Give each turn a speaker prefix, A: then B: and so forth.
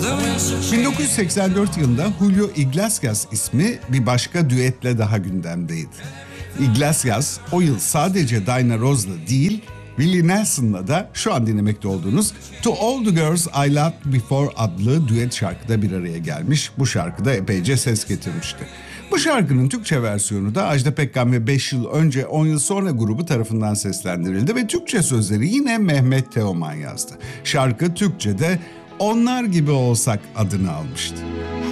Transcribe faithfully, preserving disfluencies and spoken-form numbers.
A: bin dokuz yüz seksen dört yılında Julio Iglesias ismi bir başka düetle daha gündemdeydi. Iglesias o yıl sadece Diana Ross'la değil, Willie Nelson'la da şu an dinlemekte olduğunuz To All The Girls I Loved Before adlı düet şarkıda bir araya gelmiş. Bu şarkıda epeyce ses getirmişti. Bu şarkının Türkçe versiyonu da Ajda Pekkan ve beş yıl önce on yıl sonra grubu tarafından seslendirildi ve Türkçe sözleri yine Mehmet Teoman yazdı. Şarkı Türkçe'de Onlar Gibi Olsak adını almıştı.